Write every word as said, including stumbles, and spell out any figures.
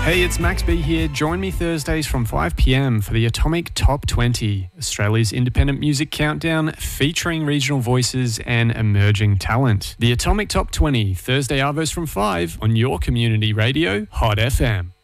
Hey, it's Max B here. Join me Thursdays from five p.m. for the Atomic Top twenty, Australia's independent music countdown featuring regional voices and emerging talent. The Atomic Top twenty, Thursday arvos from five on your community radio, Hot F M.